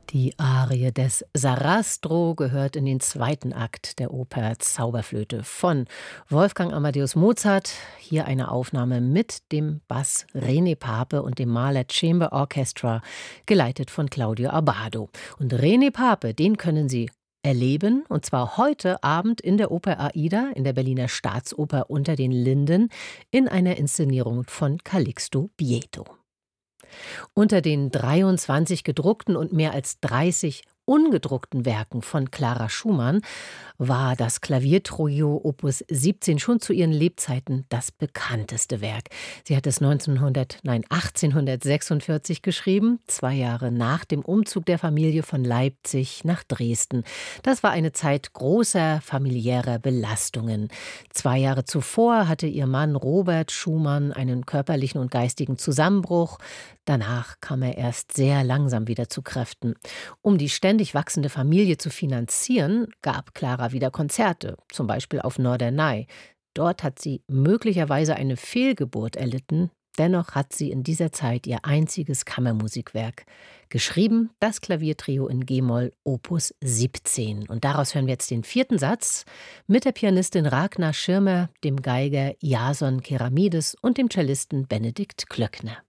Die Arie des Sarastro gehört in den zweiten Akt der Oper Zauberflöte von Wolfgang Amadeus Mozart. Hier eine Aufnahme mit dem Bass René Pape und dem Mahler Chamber Orchestra, geleitet von Claudio Abbado. Und René Pape, den können Sie erleben, und zwar heute Abend in der Oper Aida in der Berliner Staatsoper Unter den Linden in einer Inszenierung von Calixto Bieto. Unter den 23 gedruckten und mehr als 30 ungedruckten Werken von Clara Schumann war das Klaviertrio Opus 17 schon zu ihren Lebzeiten das bekannteste Werk. Sie hat es 1846 geschrieben, 2 Jahre nach dem Umzug der Familie von Leipzig nach Dresden. Das war eine Zeit großer familiärer Belastungen. 2 Jahre zuvor hatte ihr Mann Robert Schumann einen körperlichen und geistigen Zusammenbruch. Danach kam er erst sehr langsam wieder zu Kräften. Um die ständig wachsende Familie zu finanzieren, gab Clara wieder Konzerte, zum Beispiel auf Norderney. Dort hat sie möglicherweise eine Fehlgeburt erlitten. Dennoch hat sie in dieser Zeit ihr einziges Kammermusikwerk geschrieben, das Klaviertrio in G-Moll Opus 17. Und daraus hören wir jetzt den 4. Satz mit der Pianistin Ragnar Schirmer, dem Geiger Jason Keramides und dem Cellisten Benedikt Klöckner.